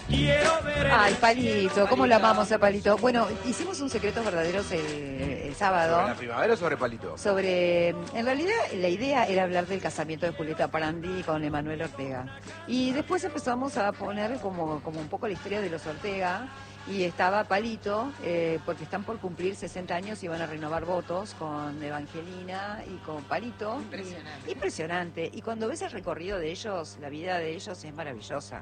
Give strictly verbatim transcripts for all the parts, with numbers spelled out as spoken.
Ay, Palito, ¿cómo lo amamos a Palito? Bueno, hicimos un Secretos Verdaderos el, el sábado. ¿Sobre la primavera o sobre Palito? Sobre, en realidad, la idea era hablar del casamiento de Julieta Parandi con Emanuel Ortega. Y después empezamos a poner como, como un poco la historia de los Ortega. Y estaba Palito, eh, porque están por cumplir sesenta años y van a renovar votos con Evangelina y con Palito. Impresionante. Y, impresionante. Y cuando ves el recorrido de ellos, la vida de ellos es maravillosa.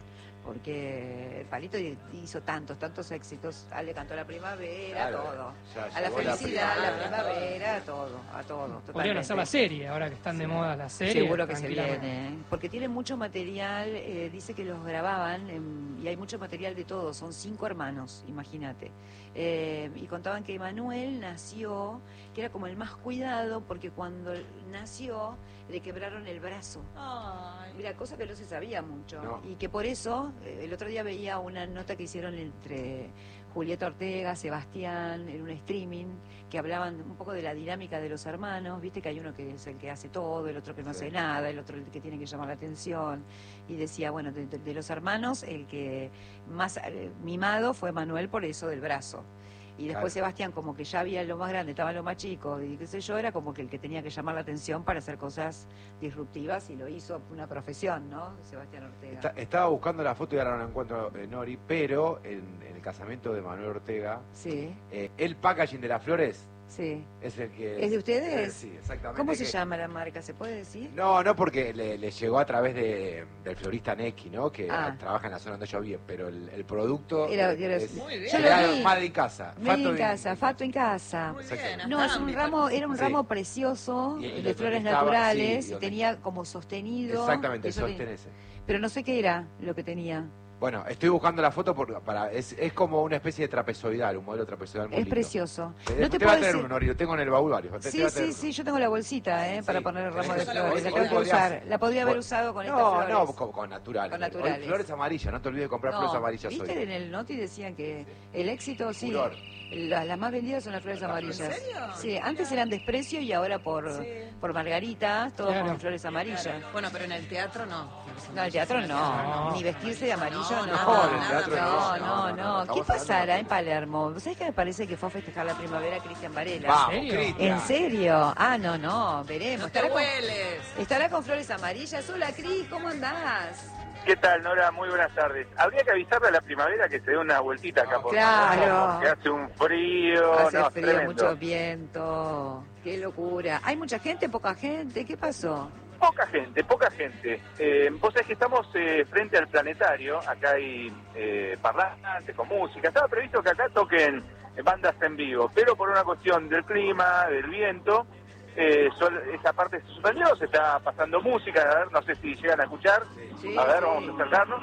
Porque Palito hizo tantos, tantos éxitos. A le cantó a la primavera, Claro, todo. ya A la llegó la felicidad, a la primavera. primavera, a todo, a todo. Podrían hacer la serie, ahora que están de Sí. moda las series. Seguro que se tranquilamente. viene, ¿eh? Porque tiene mucho material, eh, dice que los grababan em, y hay mucho material de todo, son cinco hermanos, imagínate. Eh, y contaban que Emanuel nació, que era como el más cuidado, porque cuando nació le quebraron el brazo. Ay. Mira, cosa que no se sabía mucho. No. Y que por eso, eh, el otro día veía una nota que hicieron entre Julieta Ortega, Sebastián, en un streaming, que hablaban un poco de la dinámica de los hermanos. Viste que hay uno que es el que hace todo, el otro que no Sí. hace nada, el otro el que tiene que llamar la atención. Y decía, bueno, de, de- de los hermanos, el que más eh, mimado fue Manuel por eso del brazo. Y después Claro. Sebastián, como que ya había lo más grande, estaba lo más chico, y qué sé yo, era como que el que tenía que llamar la atención para hacer cosas disruptivas, y lo hizo una profesión, ¿no? Sebastián Ortega. Está- estaba buscando la foto y ahora no la encuentro, eh, Nori, pero en, en el casamiento de Manuel Ortega, Sí, eh, el packaging de las flores sí. es el que... ¿Es de ustedes? Eh, sí, exactamente. ¿Cómo se que- llama la marca? ¿Se puede decir? No, no, porque le, le llegó a través de, del florista Neki, ¿no? Que Ah. trabaja en la zona donde yo vivo, pero el, el producto Era- eh, era- es, Muy bien. Yo lo era vi. Madre en casa. Made Fato en casa, Fato en casa. Muy Exacto. bien. No, es un ámbico. ramo, era un Sí. ramo precioso, Y- y de lo flores estaba- naturales, sí, y lo- tenía como sostenido. Exactamente, el eso de- sostén ese. Pero no sé qué era lo que tenía. Bueno, estoy buscando la foto por, para es, es como una especie de trapezoidal, un modelo trapezoidal muy Es lindo. precioso. Te, No te te va a puedo traer decir- uno, Nori, lo tengo en el baúl varios. Te- te Sí, va a traer sí, uno. sí, yo tengo la bolsita, ¿eh? Sí. Para poner el ramo de Tenés que usar la flores. La bolsita. tengo que Hoy podrías- usar. La podría haber Hoy- usado con estas No, flores. no, con, con naturales. Con Hoy naturales. flores amarillas, no te olvides de comprar flores amarillas ¿viste hoy. en el Noti decían que el éxito, sí, Furor. la- las más vendidas son las flores amarillas. ¿En serio? Sí, antes eran desprecio y ahora por, Sí. por margaritas, todo Claro. con flores amarillas. Bueno, pero en el teatro no. No, el teatro no, No. ni vestirse de amarillo, No, no. nada, No, en el teatro no, no, no, no, no, no. no, ¿Qué estamos pasará hablando en Palermo? ¿Sabés que me parece que fue a festejar la primavera Cristian Varela? Vamos, serio? Cristian. ¿En serio? Ah, no, no, veremos. No te Estará con, hueles. estará con flores amarillas. Hola, Cris, ¿cómo andás? ¿Qué tal, Nora? Muy buenas tardes. Habría que avisarle a la primavera que se dé una vueltita acá por Claro. Palermo, porque hace un frío, Hace no, frío, tremendo. mucho viento. Qué locura. ¿Hay mucha gente, poca gente? ¿Qué pasó? Poca gente, poca gente. Eh, vos sabés que estamos eh, frente al planetario, acá hay eh, parlantes con música. Estaba previsto que acá toquen eh, bandas en vivo, pero por una cuestión del clima, del viento, eh, sol- esa parte se suspendió, se está pasando música, a ver, no sé si llegan a escuchar. Sí, A ver, sí. vamos a acercarnos.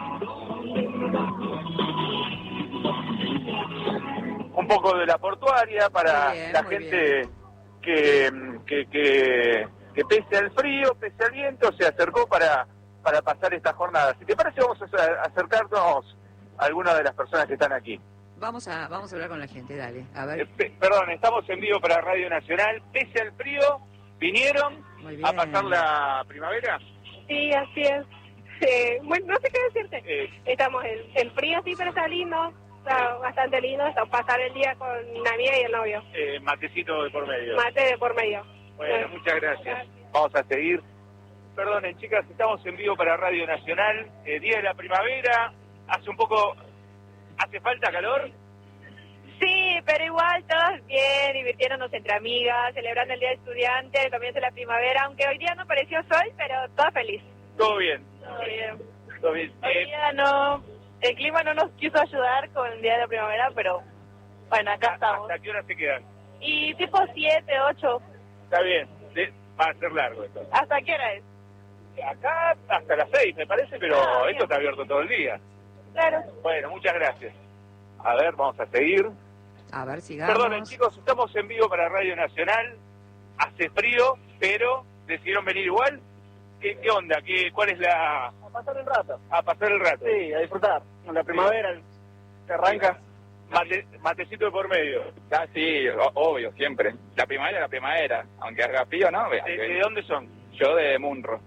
Un poco de la portuaria para Muy bien, la muy gente que, que, que, que pese al frío, pese al viento, se acercó para, para pasar esta jornada. Si te parece, vamos a acercarnos a algunas de las personas que están aquí. Vamos a, vamos a hablar con la gente, dale. A Eh, ver. pe- perdón, estamos en vivo para Radio Nacional. Pese al frío, vinieron Muy bien. a pasar la primavera. Sí, así es. Eh, bueno, no sé qué decirte. Eh, Estamos en, en frío, sí, pero está lindo. Está bastante lindo. Está pasar el día con una amiga y el novio. eh, matecito de por medio. Mate de por medio. Bueno, muchas gracias. Vamos a seguir. Perdonen, chicas, estamos en vivo para Radio Nacional. Eh, día de la primavera. Hace un poco... ¿Hace falta calor? Sí, pero igual todos bien, divirtiéndonos entre amigas, celebrando el Día del Estudiante, el comienzo de la primavera, aunque hoy día no pareció sol, pero todo feliz. Todo bien. Todo bien. Todo bien. Hoy Eh, día no, el clima no nos quiso ayudar con el Día de la Primavera, pero bueno, acá estamos. ¿Hasta qué hora se quedan? Y tipo siete, ocho, Está bien. De- va a ser largo esto. ¿hasta qué hora es? Acá hasta las seis, me parece, pero Ah, bien. esto está abierto todo el día. Claro. Bueno, muchas gracias. A ver, vamos a seguir. A ver, sigamos. Perdonen, chicos, estamos en vivo para Radio Nacional. Hace frío, pero decidieron venir igual. ¿Qué, qué onda? ¿Qué, ¿Cuál es la...? A pasar el rato. A pasar el rato. Sí, a disfrutar. En la primavera se arranca. Mate- matecito de por medio. Ah, sí, o- obvio, siempre. La primavera es la primavera, aunque haga frío, ¿no? ¿De, de dónde son? Yo de Munro.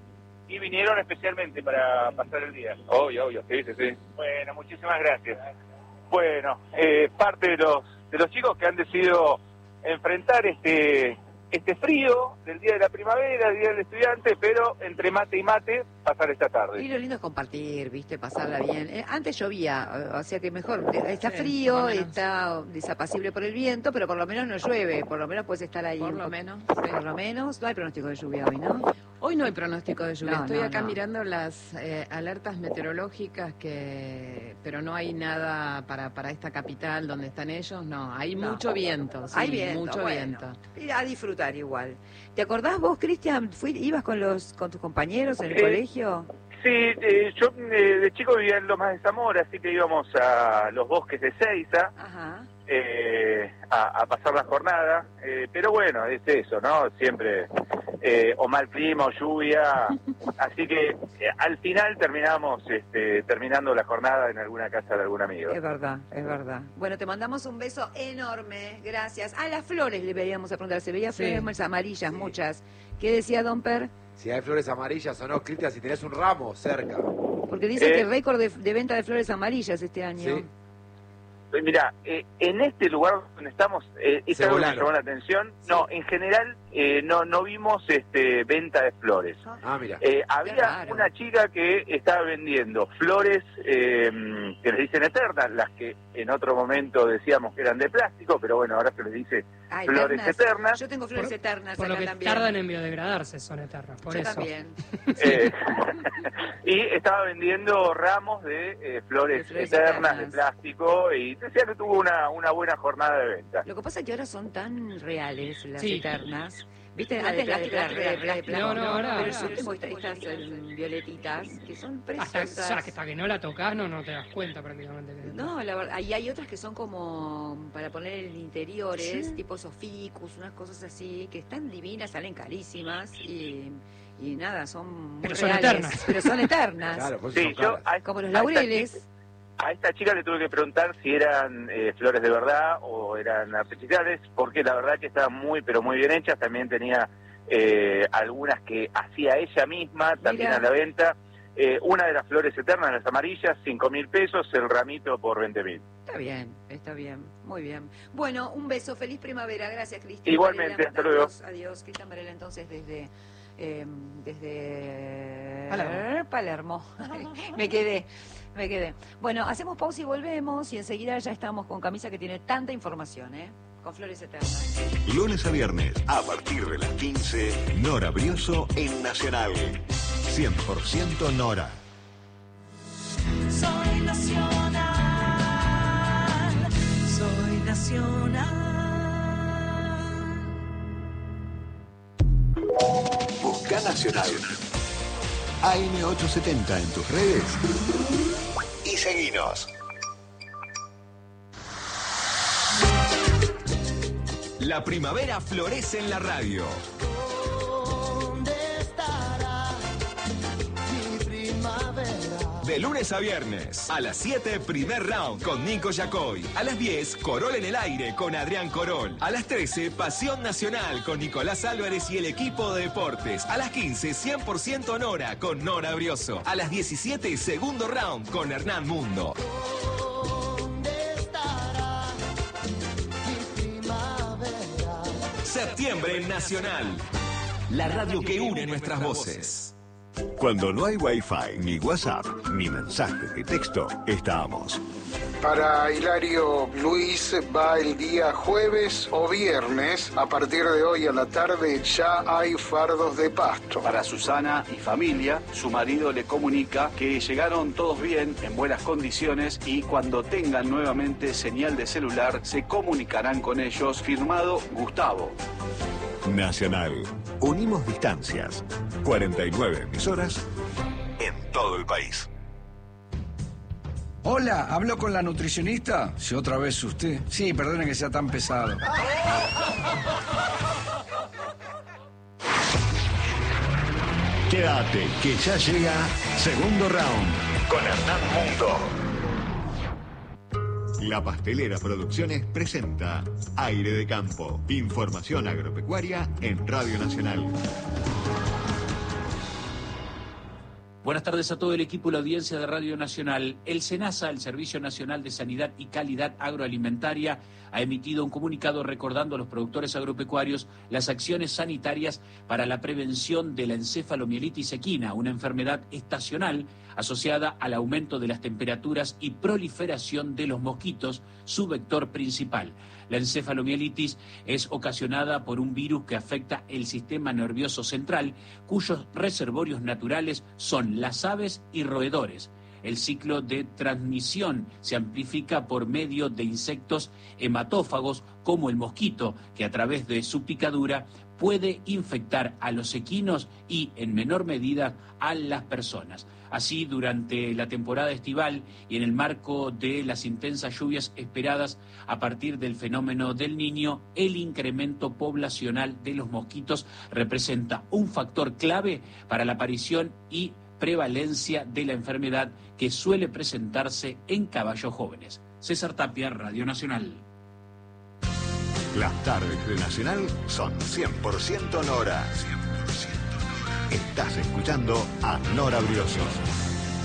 y vinieron especialmente para pasar el día. Obvio, obvio, sí, sí, sí. Bueno, muchísimas gracias. Bueno, eh, parte de los de los chicos que han decidido enfrentar este este frío del día de la primavera, el día del estudiante, pero entre mate y mate, pasar esta tarde. Y lo lindo es compartir, ¿viste? Pasarla bien. Eh, antes llovía, o sea que mejor. Está Sí, frío, por lo menos. está desapacible por el viento, pero por lo menos no llueve. Por lo menos puedes estar ahí. Por un lo po- menos. Por lo menos. No hay pronóstico de lluvia hoy, ¿no? Hoy no hay pronóstico de lluvia. No, Estoy no, acá no. mirando las eh, alertas meteorológicas, que pero no hay nada para, para esta capital donde están ellos. No, hay No. mucho viento. Sí, Hay viento, mucho bueno. viento. Y a disfrutar igual. ¿Te acordás vos, Cristian? Fui- ¿Ibas con los con tus compañeros en el Sí. colegio? Sí, eh, yo eh, de chico vivía en Lomas de Zamora, así que íbamos a los bosques de Seiza Ajá. eh, a, a pasar la jornada, eh, pero bueno, es eso, ¿no? Siempre eh, o mal clima o lluvia, así que eh, al final terminamos este, terminando la jornada en alguna casa de algún amigo. Es verdad, es verdad. Bueno, te mandamos un beso enorme, gracias. A las flores le veíamos a preguntar, se veía Sí. flores amarillas, muchas. ¿Qué decía Don Per? Si hay flores amarillas o no, Cristian, si tenés un ramo cerca. Porque dice Eh. que récord de, de venta de flores amarillas este año. Sí. Eh, Mira, eh, en este lugar donde estamos, eh, es Se algo que me volaron. llamó la atención. No, en general eh, no no vimos este venta de flores. Ah, mira. Eh, había raro. una chica que estaba vendiendo flores eh, que les dicen eternas, las que en otro momento decíamos que eran de plástico, pero bueno, ahora se les dice Ah, flores eternas. Yo tengo flores Por- eternas Por lo acá que también. tardan en biodegradarse son eternas, por Yo eso. también. Eh, y estaba vendiendo ramos de eh, flores, De flores eternas, eternas. de plástico, y decía que tuvo una, una buena jornada de venta. Lo que pasa es que ahora son tan reales las Sí. eternas. ¿Viste? La de Antes las plástico, de plástico, la de plástico. No, no, ahora- Pero yo ahora- tengo estas, estas eh, violetitas que son Hasta, preciosas. hasta que no la tocas no, no te das cuenta prácticamente. Que No, la verdad, ahí hay otras que son como para poner en interiores, Sí. tipo soficus, unas cosas así, que están divinas, salen carísimas y, y nada, son muy Pero son reales, eternas. pero son eternas. Claro, pues son Sí, yo caras. a, Como los a esta laureles. chica- a esta chica le tuve que preguntar si eran eh, flores de verdad o eran artificiales, porque la verdad que estaban muy, pero muy bien hechas. También tenía eh, algunas que hacía ella misma, también Mira. a la venta. Eh, una de las flores eternas, las amarillas, cinco mil pesos, el ramito por veinte mil. Está bien, está bien, muy bien. Bueno, un beso, feliz primavera, gracias Cristian. Igualmente, Varela, hasta luego. Adiós, adiós. Cristian Varela entonces desde... eh, desde Palermo. Palermo. me quedé, me quedé. Bueno, hacemos pausa y volvemos y enseguida ya estamos con Camisa que tiene tanta información, ¿eh? Con flores eternas. Lunes a viernes, a partir de las quince, Nora Brioso en Nacional. cien por ciento Nora. Soy nacional, soy nacional. Busca Nacional. A M ochocientos setenta en tus redes y seguinos. La primavera florece en la radio. ¿Dónde estará mi primavera? De lunes a viernes, a las siete, primer round con Nico Yacoy. A las diez, Corol en el aire con Adrián Corol. A las trece, Pasión Nacional con Nicolás Álvarez y el equipo de deportes. A las quince, cien por ciento Nora con Nora Brioso. A las diecisiete, segundo round con Hernán Mundo. ¿Dónde estará mi primavera? Septiembre en Nacional. La radio que une nuestras voces. Cuando no hay Wi-Fi, ni WhatsApp, ni mensajes de texto, estamos. Para Hilario Luis va el día jueves o viernes. A partir de hoy a la tarde ya hay fardos de pasto. Para Susana y familia, su marido le comunica que llegaron todos bien, en buenas condiciones, y cuando tengan nuevamente señal de celular se comunicarán con ellos. Firmado Gustavo. Nacional. Unimos distancias. cuarenta y nueve emisoras en todo el país. Hola, ¿hablo con la nutricionista? Si otra vez usted. Sí, perdone que sea tan pesado. Quédate, que ya llega segundo round con Hernán Mundo. La Pastelera Producciones presenta Aire de Campo. Información agropecuaria en Radio Nacional. Buenas tardes a todo el equipo y la audiencia de Radio Nacional. El SENASA, el Servicio Nacional de Sanidad y Calidad Agroalimentaria, ha emitido un comunicado recordando a los productores agropecuarios las acciones sanitarias para la prevención de la encefalomielitis equina, una enfermedad estacional asociada al aumento de las temperaturas y proliferación de los mosquitos, su vector principal. La encefalomielitis es ocasionada por un virus que afecta el sistema nervioso central, cuyos reservorios naturales son las aves y roedores. El ciclo de transmisión se amplifica por medio de insectos hematófagos como el mosquito, que a través de su picadura puede infectar a los equinos y, en menor medida, a las personas. Así, durante la temporada estival y en el marco de las intensas lluvias esperadas a partir del fenómeno del Niño, el incremento poblacional de los mosquitos representa un factor clave para la aparición y prevalencia de la enfermedad, que suele presentarse en caballos jóvenes. César Tapia, Radio Nacional. Las tardes de Nacional son cien por ciento Nora. cien por ciento Nora. Estás escuchando a Nora Brioso.